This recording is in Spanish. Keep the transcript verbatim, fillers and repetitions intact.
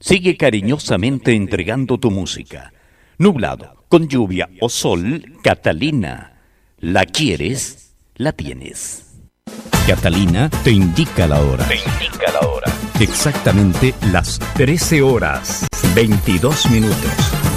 Sigue cariñosamente entregando tu música. Nublado, con lluvia o sol, Catalina. ¿La quieres? La tienes. Catalina te indica la hora. Te indica la hora. Exactamente las trece horas, veintidós minutos.